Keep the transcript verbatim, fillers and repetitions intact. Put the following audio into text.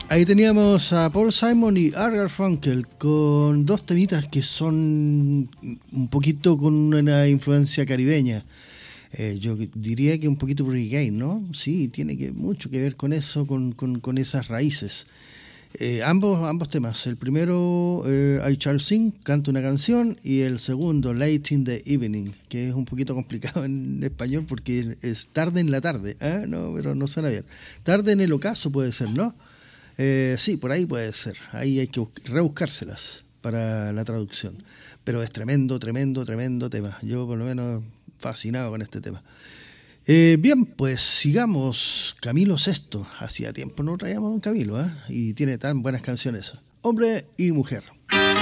Ahí teníamos a Paul Simon y Art Garfunkel con dos temitas que son un poquito con una influencia caribeña. Eh, yo diría que un poquito reggae, ¿no? Sí, tiene que, mucho que ver con eso, con, con, con esas raíces. Eh, ambos, ambos temas. El primero, eh, I Shall Sing, canta una canción, y el segundo, Late in the Evening, que es un poquito complicado en español porque es tarde en la tarde. ¿eh? No, pero no suena bien. Tarde en el ocaso puede ser, ¿no? Eh, sí, por ahí puede ser. Ahí hay que rebuscárselas para la traducción. Pero es tremendo, tremendo, tremendo tema. Yo por lo menos fascinado con este tema. Eh, bien, pues sigamos. Camilo Sesto. Hacía tiempo no traíamos a un Camilo, ¿eh? Y tiene tan buenas canciones. Hombre y mujer.